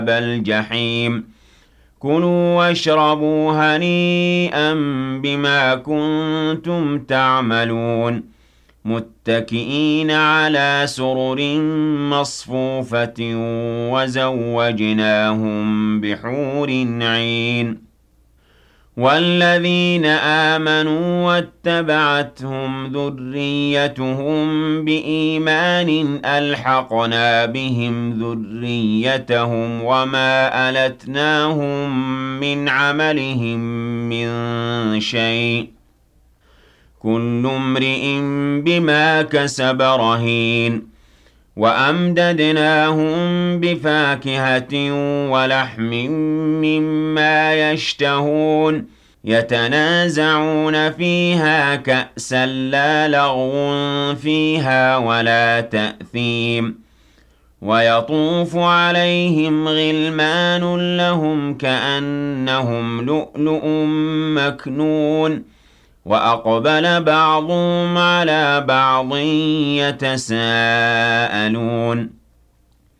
الجحيم كلوا واشربوا هنيئا بما كنتم تعملون متكئين على سرر مصفوفة وزوجناهم بحور عين والذين آمنوا واتبعتهم ذريتهم بإيمان ألحقنا بهم ذريتهم وما ألتناهم من عملهم من شيء كل امرئ بما كسب رهين وأمددناهم بفاكهة ولحم مما يشتهون يتنازعون فيها كأسا لا لغو فيها ولا تأثيم ويطوف عليهم غلمان لهم كأنهم لؤلؤ مكنون وأقبل بعضهم على بعض يتساءلون